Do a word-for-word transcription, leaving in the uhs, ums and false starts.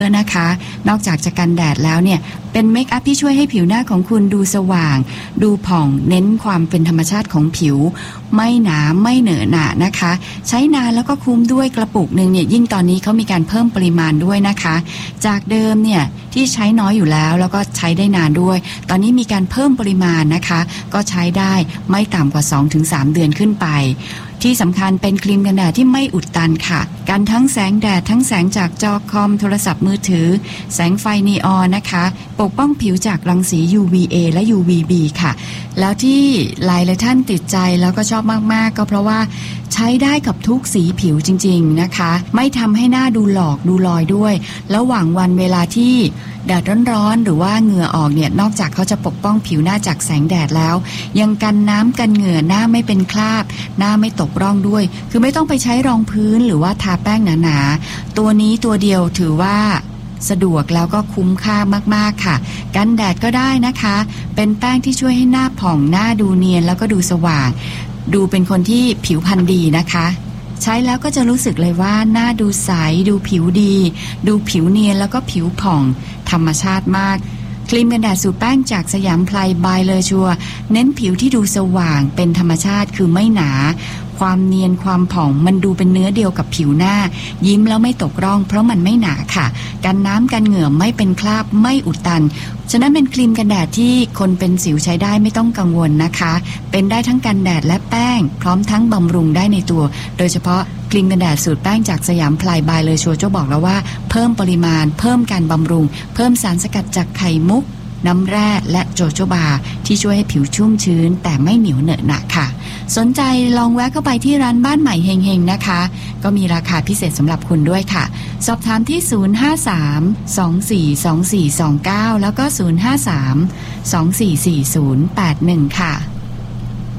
นะคะนอกจากจะกันแดดแล้วเนี่ยเป็นเมคอัพที่ช่วยให้ผิวหน้าของคุณดูสว่างดูผ่องเน้นความเป็นธรรมชาติของผิวไม่หนาไม่เหนอะหนะนะคะใช้นานแล้วก็คุ้มด้วยกระปุกนึงเนี่ยยิ่งตอนนี้เขามีการเพิ่มปริมาณด้วยนะคะจากเดิมเนี่ยที่ใช้น้อยอยู่แล้วแล้วก็ใช้ได้นานด้วยตอนนี้มีการเพิ่มปริมาณนะคะก็ใช้ได้ไม่ต่ำกว่า สองถึงสาม เดือนขึ้นไปที่สำคัญเป็นครีมกันแดดที่ไม่อุดตันค่ะกันทั้งแสงแดดทั้งแสงจากจอคอมโทรศัพท์มือถือแสงไฟนีออนนะคะปกป้องผิวจากรังสี ยู วี เอ และ ยู วี บี ค่ะแล้วที่หลายหลายท่านติดใจแล้วก็ชอบมากๆก็เพราะว่าใช้ได้กับทุกสีผิวจริงๆนะคะไม่ทำให้หน้าดูหลอกดูลอยด้วยระหว่างวันเวลาที่แดดร้อนๆหรือว่าเหงื่อออกเนี่ยนอกจากเขาจะปกป้องผิวหน้าจากแสงแดดแล้วยังกันน้ำกันเหงื่อหน้าไม่เป็นคราบหน้าไม่ตกร่องด้วยคือไม่ต้องไปใช้รองพื้นหรือว่าทาแป้งหนาๆตัวนี้ตัวเดียวถือว่าสะดวกแล้วก็คุ้มค่ามากๆค่ะกันแดดก็ได้นะคะเป็นแป้งที่ช่วยให้หน้าผ่องหน้าดูเนียนแล้วก็ดูสว่างดูเป็นคนที่ผิวพรรณดีนะคะใช้แล้วก็จะรู้สึกเลยว่าหน้าดูใสดูผิวดีดูผิวเนียนแล้วก็ผิวผ่องธรรมชาติมากครีมกันแดดสูตรแป้งจากสยามไพรบายเลอชัวเน้นผิวที่ดูสว่างเป็นธรรมชาติคือไม่หนาความเนียนความผ่องมันดูเป็นเนื้อเดียวกับผิวหน้ายิ้มแล้วไม่ตกร่องเพราะมันไม่หนาค่ะกันน้ำกันเหงื่อไม่เป็นคราบไม่อุดตันฉะนั้นเป็นครีมกันแดดที่คนเป็นสิวใช้ได้ไม่ต้องกังวลนะคะเป็นได้ทั้งกันแดดและแป้งพร้อมทั้งบำรุงได้ในตัวโดยเฉพาะครีมกันแดดสูตรแป้งจากสยามไพรบายเลอชัวจะบอกแล้วว่าเพิ่มปริมาณเพิ่มการบำรุงเพิ่มสารสกัดจากไข่มุกน้ำแร่และโจโจบาที่ช่วยให้ผิวชุ่มชื้นแต่ไม่เหนียวเหนอะหนะค่ะสนใจลองแวะเข้าไปที่ร้านบ้านใหม่เฮงๆนะคะก็มีราคาพิเศษสำหรับคุณด้วยค่ะสอบถามที่ศูนย์ ห้า สาม สอง สี่ สอง สี่ สอง เก้าแล้วก็ศูนย์ ห้า สาม สอง สี่ สี่ ศูนย์ แปด หนึ่งค่ะ